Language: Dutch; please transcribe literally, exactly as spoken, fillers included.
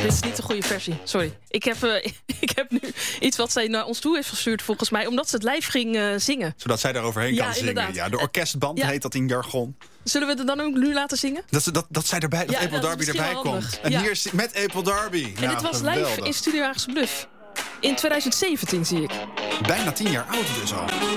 Dit is niet de goede versie, sorry. Ik heb, uh, ik heb nu iets wat zij naar ons toe heeft gestuurd, volgens mij, omdat ze het live ging uh, zingen. Zodat zij daar overheen Ja, kan zingen. inderdaad. Ja, de orkestband Ja. heet dat in jargon. Zullen we het dan ook nu laten zingen? Dat, ze- dat, dat zij erbij, dat Ja, April dat is Darby misschien erbij wel handig. komt. En Ja. hier is met April Darby. En Nou, dit was live geweldig. in Studio Haagse Bluff. In twintig zeventien, zie ik. Bijna tien jaar oud dus al.